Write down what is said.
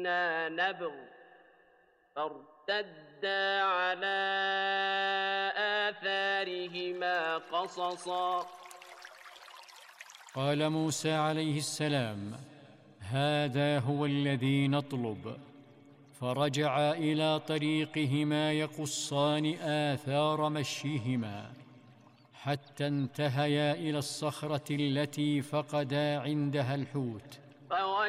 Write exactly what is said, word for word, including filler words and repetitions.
كنا نبغ فارتدا على آثارهما قصصا. قال موسى عليه السلام: هذا هو الذي نطلب. فرجعا إلى طريقهما يقصان آثار مشيهما حتى انتهيا إلى الصخرة التي فقدا عندها الحوت.